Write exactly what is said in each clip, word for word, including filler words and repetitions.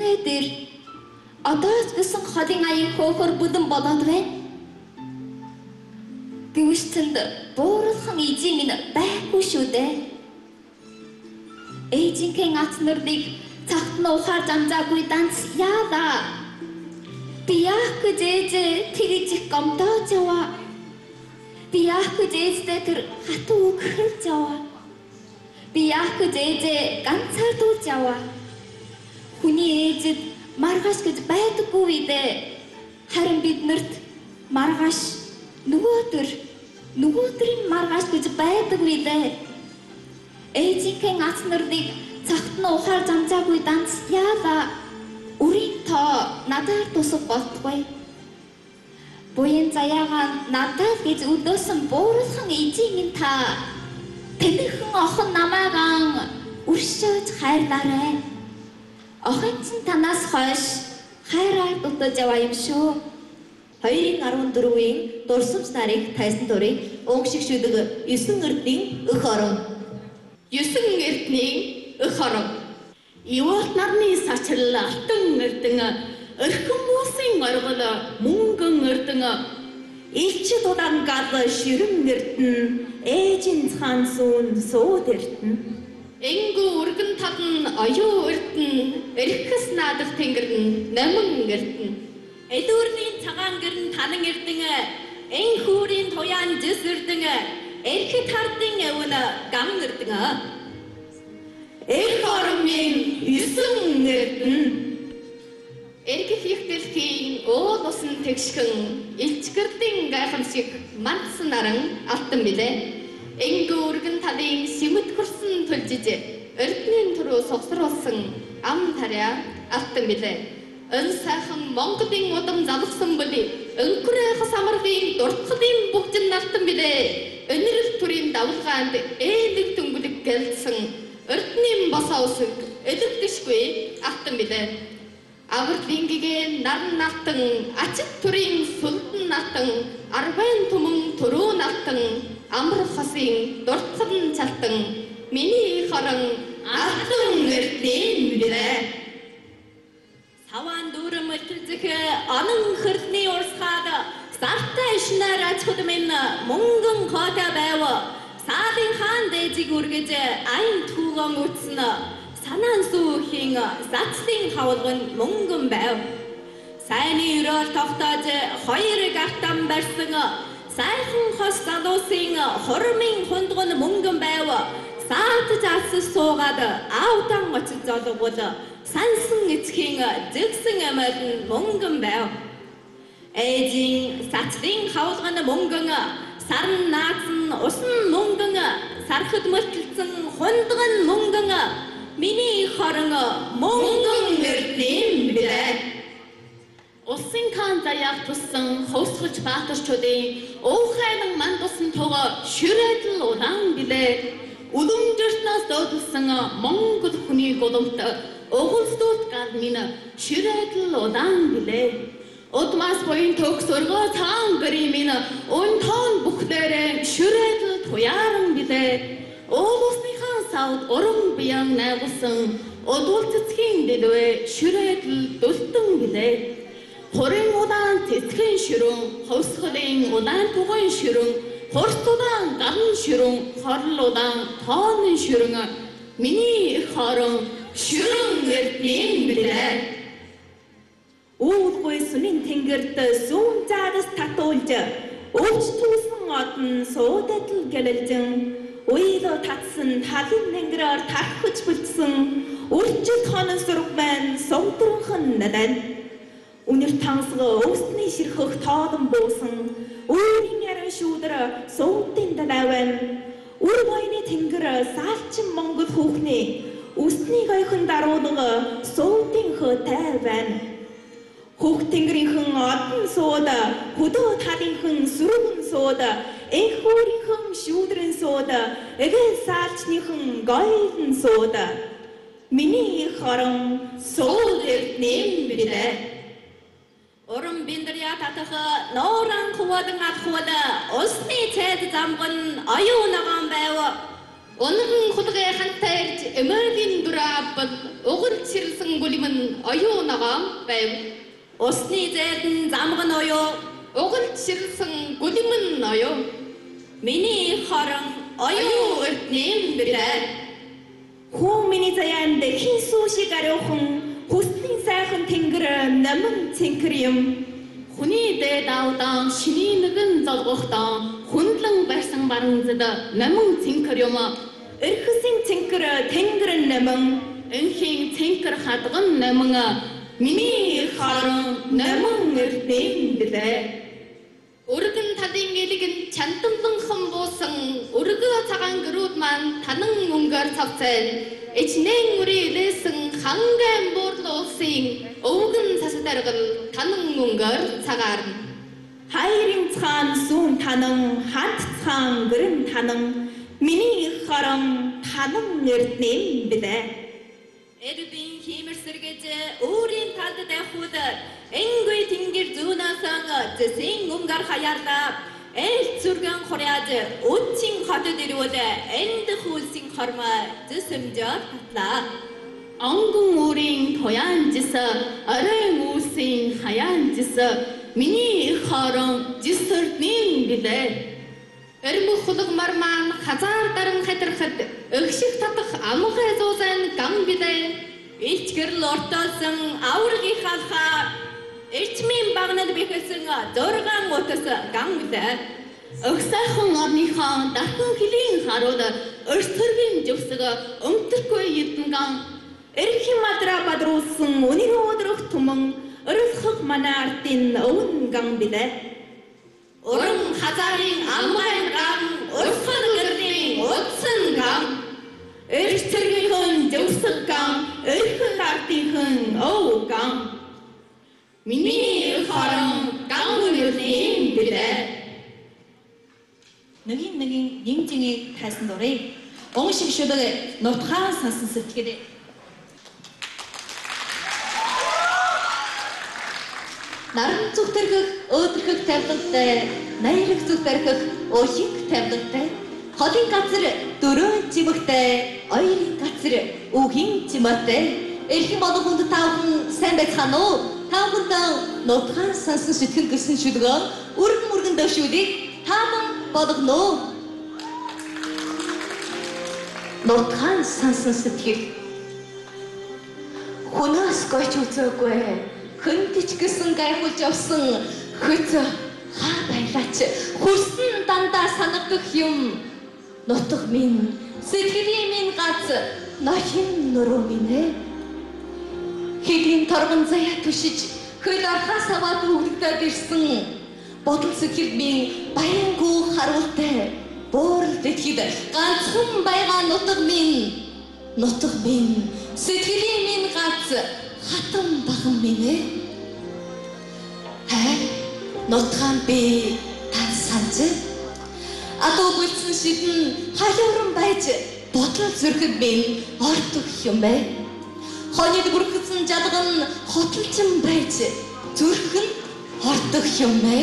Хатугай дээр одоо ч гэсэн холын аян хөөхөр бүдэн болоод байна. Гэвчтэнд бууруулхан эзэн минь байхгүй шүү дээ. Ээжийнхээ ац нурыг цагт нь ухаар замзаагүй данц яалаа. Би яах гэж ээжээ тэгж их гомдоож яваа. Би яах гэж ээжтэй тэр хатуу үг хэлж яваа. Би яах гэж ээжээ ганцаардуулж яваа. Хүний ээжэд маргааш гэж байдаггүй үедээ харин биднэрт маргааш нөгөөдөр нөгөөдрийн маргааш гэж байдаг үедээ ээжийнхээ ац нурыг цагт нь ухаар замзаагүй данц яалаа. Үрийн тоо надаар тусах болтугай. Буян заяагаа надад гэж өдөөсөн бууруулхан эзэн минь та тэнхэн охин намаагаан өршөөж хайрлаарай. Охин чинь танаас хойш хайраар дутаж яваа юм шүү. хоёрын арван дөрвийн дурсамж нарыг тайсан дурыг өнгөшгшүүдэг есөн эрдний өх орон. Есөн эрдний өх орон. Иволт нарны сачрал алтан эрдэн өрхөн муусын оргол мөнгөн эрдэн Илч дудаан гал ширэн эрдэн ээжин цаан сүүн сууд эрдэн. Энгүү үргэн татан оюу эрдэн эрхэс наадах тэнгэрн наман эрдэн. Эдүүрний цагаан гэрн танан эрдэн эн хүүрийн туяан жис эрдэн эрхэд хардын өвн гам эрдэн. Эх оромын есөн эрдэн. Эргэх их дэлхийн уул усан тэгшхэн илчгэрдийн гайхамшиг мандсан наран алтан билээ. Энгүү үргэн талын симэт хурсан төлжиж эрдэнийн түрүү согсруулсан ам таря алтан билээ. Өн сайхан Монголын удам залгсан бүли өнкөрөө хас амаргын дуртгалын бүгжин алтан билээ. Өнөрөл төрийн давлгаанд ээлэг дүнглэг гэлсэн эрдэнийн босоо усэг элэгдэшгүй алтан билээ. Авралингийн наран алтан ачит төрийн сулдан алтан арвайн түмэн төрүүн алтан амар хосын дуртгалын чалтан миний хорон алтан эрдэнийн билээ. Саван дүүрэн мөлтөлзөх анан хөрсний урсгаад сартай ишнаар ачхуд минь мөнгөн хота байв. Саадын хаан дээжиг үргэж айн түүгэн үтсэн санаан сүүхийн сацлын хавлгын мөнгөн байв. Сайны өрөөл тогтоож хоёр гартан барьсан сайхан хос залуусын хормын хундгын мөнгөн байв. Саад заас суугаад аавдан очиж золгол сансан эцгийн зэгсэн амарн мөнгөн байв. Ээжийн сацлын хавлгын мөнгөн сарн наацсан усан мөнгөн сархад мөлтөлсөн хундгын мөнгөн миний хорон мөнгөн эрдэнийн билээ. Усын хаан заяаг туссан хөвсгөж баатарчуудын уухайнан манд усан туга шүрэдэл удаан билээ. Уламжиртнаас дөөдөлсөн Монгол хүний голомт өгөлсдүүд гал минь шүрэдэл удаан билээ. Удмаас буян төгс өргөө цаан гэрийн минь өн тоон бүхлээрээ шүрэдэл туяаран билээ. Уулусныхаа савд уран биян найгуулсан удуулцэцгийн дэлвээ шүрэдэл дөлтөн билээ. Хорын удаан цэцгийн шүрэн, ховсголын удаан тугын шүрэн, хорт удаан гарн шүрэн, хорл удаан тооны шүрэн миний хорон шүрэн эрдэнийн билээ. Уулгүй сүнийн тэнгэрт сүүн заадас татуулж өвч түүсэн одон суудадл гэлэлжэн уйло татсан талын тэнгэрээр тархаж бүлдсэн үржил хонон сург байна сувдранхан надад. Үнэр тансга өвсний ширхөх тоодон буусан өөрийн яран шүүдэр суудын далайван үр бойны тэнгэр сaalчин Монгол хүүхний үсний гойхон даруулга суудын хөтэй байна. Хүүхд тэнгэрийнхэн одон сууд хөдөө талынхэн сүргэн сууд энхүүрийнхэн шүүдрэн сууд эгэ сaalчныхэн гойлон сууд миний хорон сууд эрдэнийн билээ. Уран биндрия татах норан хуваадан атхуул усны цайд замган аюу наган байв. Өнөрн хулгай хантайрж Эмэлийн дурапад уган чирлсэн гүлимэн оюунагаам байв. Усны зайдан замган оюу, уган чирлсэн гүлимэн оюу. Миний хорон оюу эртнэм билээ. Хүн миний заяанд хин суушиг ариухан хүсний сайхан тэнгэр наман цэнхэр юм. Хүний дээд авдан шиний нэгэн золгохтон хүндлэн барьсан баранзад наман цэнхэр юм. Эрхэсийн цэнхэр тэнгэр наман, Энхийн цэнхэр хадган наман миний хорон наман эртнэм билээ. Өргөн талын элэгэн чантамланхан буусан өргөө цагаан гэрүүд маань танан мөнгөөр цавцайн ичнэн үрийн илээсэн хангайн буурлын улсын өвгөн сасдаргал танан мөнгөөр цагаарна. Хайрын цаан сүүн танан, хант цаан гэрэн танан, миний хорон танан эртнэм билээ. Эрдийн химэрсэргэж өөрийн талд давхууд энгүй тэнгэр зүүнасан зэсийн өмгөр хаярлаа эл зүргэн хуряаж үтчин хотод ирвэл энд хүүлсийн хормоо зэсэмжээр татлаа. Онгон өөрийн тояанжис оройн үүсийн хаяанжис миний хорон жисэрднийн билээ. Эрмөх хулгамар маань хазаар даран хатархад өгших татах амгай зуузан гам билээ. Илч гэрэл ортоосон аврагын халхаа эрчмийн багнад бэхэлсэн зургаан утас гам билээ. Өгсайхан орныхон дахин хилийн харуул өрсөргийн живсэг өмтөргүй эдэн гам. Эрхийн мадраа бадруулсан үнэр өдрөх түмэн өрөлхөг манай артын өвн гам билээ. Уран хазарын амгайн гам, урсан гэрлийн утсан гам. Эрч цэргийнхэн живсэг гам, эрхэн артынхэн ов гам. Миний хорон гам гэрлийн билээ. Нэгin нэгin нимжигийг тайсан дурыг он шиг шүдэг нутгаан сансан сэтгэлээ. Наран зүг тэрхэх өөдрөхөг тавилгатай, наярах зүг тэрхэх өөшиг тавилгатай, холын газар дөрөв чимэгтэй, оёрын газар үгийн чимээтэй. Эрхэм болон хүнд тавхан сайн байцгаана уу? Тавханд нутгаан сансан сэтгэл гэсэн шүдгөө үргэн мөргэн дэвшүүлийг тааман болгоно уу? Нутгаан сансан сэтгэл хүнээс гойч үзээгүй. Хөндөж гисэн гайхуулж явсан хөц хаа байлаач хүрсэн дандаа санагдах юм нутг минь сэтгэлийн минь гац нохийн нуруу минь хэдийн торгон заяа түшиж хөл архаас аваад өвдөгдөд ирсэн бодол сэтгэл минь баянгуу харуултай буурал дэтгэд ганцхан байгаа нутг минь нутг минь сэтгэлийн минь гац хатан баган минь хай нутгаан би тань санаж адуу гүйлсэн шидэн халууран байж бодол зүрхэд минь ортох юм бэ хоньд бүрхсэн жадган хотолчин байж зүрх нь ортох юм бэ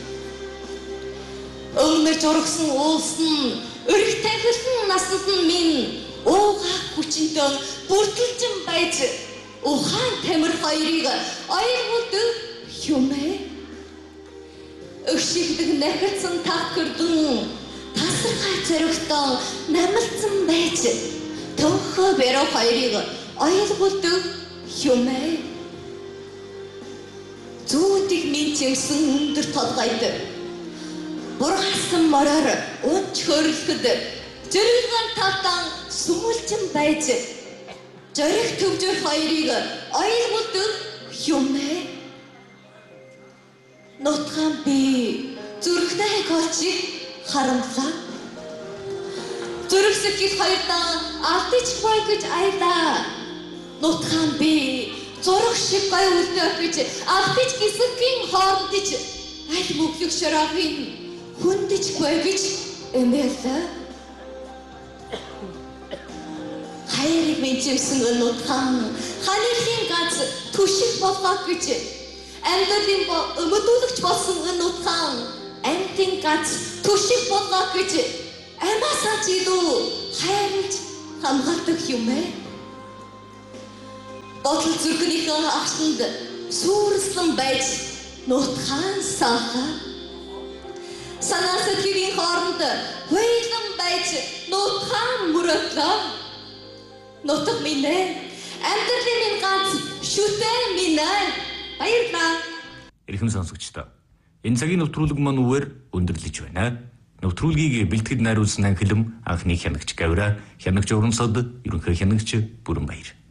өмөрж ургасан уулс нь өрх тахилсан насанд нь минь уугаа хүчинтэн бүртэлжин байж ухаан тамир хоёрыг ойлгуулдаг юм ээ. Өгшигдэг нахирцсан тав гэрдэн тасархай зоригтой намалцсан байж төнхөө бэрэ хоёрыг ойлгуулдаг юм ээ. Зүүнтиг минь чимсэн өндөр толгойд бургасан мороор унч хөрөлөхөд зэрэгэн тавтан сүмүүлчин байж зориг төвжөр хоёрыг ойлгуулдаг юм ээ. Нутгаан би зүрхтэй голчиг харамлаа. Зүрх сэтгэл хоёрдаа автич бай гэж аялаа. Нутгаан би зурх шиг гай үлдэх гэж автич гисгийн хоорондич аль мөглөг шороогийн хүндэж бай гэж эмээлээ. Хайрыг мэдчихсэн нутгаан ханирлын гац түшиг болгоо гэж амьдралын өмөдүүлэгч болсон нутгаан амтын гац түшиг болгоо гэж амаасаа ч илүү хайрлж хамгаалдаг юм ээ. Бодол зүрхнийхээ агшинд сүрслэн байж нутгаан сахаа. Санаа сэтгэлийн хооронд хуйлан байж нутгаан мөрөдлөө. Нутаг минь ээ. Амьдралын минь ганц шүтээ минь ээ. Баярлалаа. Эрхэм сонсогчдоо. Энэ цагийн нэвтрүүлэг маань үгээр өндөрлөж байна. Нэвтрүүлгийг бэлтгэж найруулсан анхилам анхны хянагч Гавра, хянагч Урамсад, ерөнхий хянагч Бүрэнбаяр.